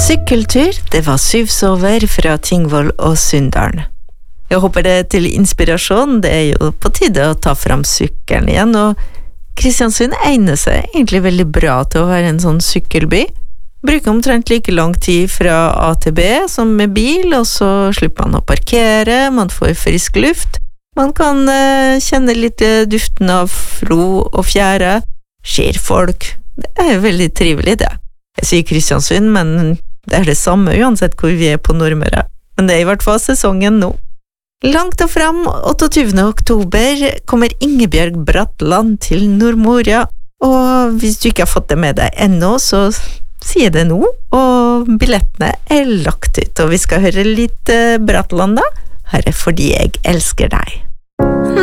Sykkeltur, det var syvsover fra Tingvoll og Sunndalen. Jeg håper det til inspirasjon, det jo på tide å ta fram sykkelen igjen, og Kristiansund egner seg egentlig veldig bra til å være en sånn sykkelby. Bruker omtrent like lang tid fra A til B som med bil, og så slipper man å parkere, man får frisk luft, man kan kjenne litt duften av flo og fjære, ser folk, det jo veldig trivelig det. Jeg sier Kristiansund, men det det samme uansett hvor vi på Nordmøre. Men det I hvert fall sesongen nå. Langt og fram, 28. oktober, kommer Ingebjørg Bratland til Nordmoria, og hvis du ikke har fått det med deg ennå, så sier det nå, og billettene lagt ut, og vi skal høre litt Bratland da. Her Fordi jeg elsker deg.